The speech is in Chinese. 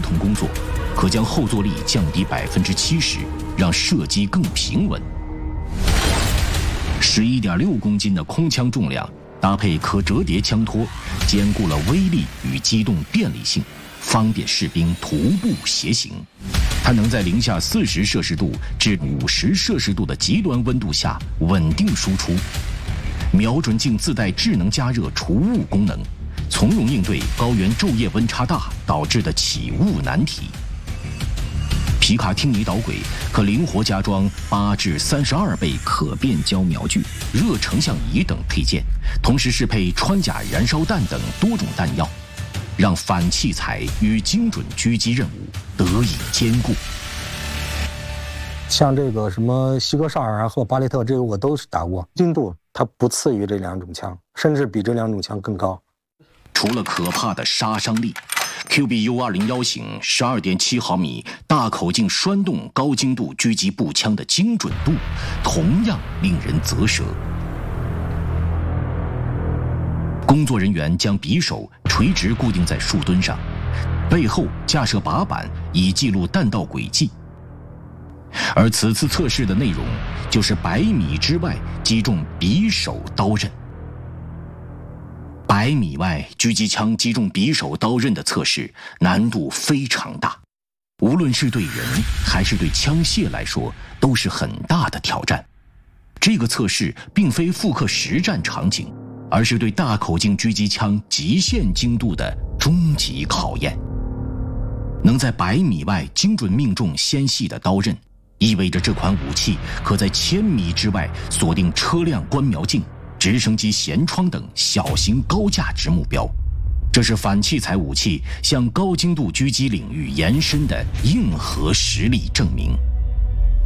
同工作，可将后坐力降低70%，让射击更平稳。11.6公斤的空枪重量，搭配可折叠枪托，兼顾了威力与机动便利性，方便士兵徒步携行。它能在零下40摄氏度至50摄氏度的极端温度下稳定输出。瞄准镜自带智能加热除雾功能，从容应对高原昼夜温差大导致的起雾难题。皮卡汀尼导轨可灵活加装8至32倍可变焦瞄具、热成像仪等配件，同时适配穿甲燃烧弹等多种弹药，让反器材与精准狙击任务得以兼顾。 像这个什么西格沙尔和巴雷特，这个我都是打过，精度它不次于这两种枪，甚至比这两种枪更高。 除了可怕的杀伤力，QBU-201型12.7毫米大口径栓动高精度狙击步枪的精准度，同样令人啧舌。工作人员将匕首垂直固定在树墩上，背后架设把板以记录弹道轨迹。而此次测试的内容就是100米之外击中匕首刀刃。100米外狙击枪击中匕首刀刃的测试难度非常大，无论是对人还是对枪械来说都是很大的挑战。这个测试并非复刻实战场景，而是对大口径狙击枪极限精度的终极考验。能在100米外精准命中纤细的刀刃，意味着这款武器可在1000米之外锁定车辆观瞄镜、直升机舷窗等小型高价值目标。这是反器材武器向高精度狙击领域延伸的硬核实力证明。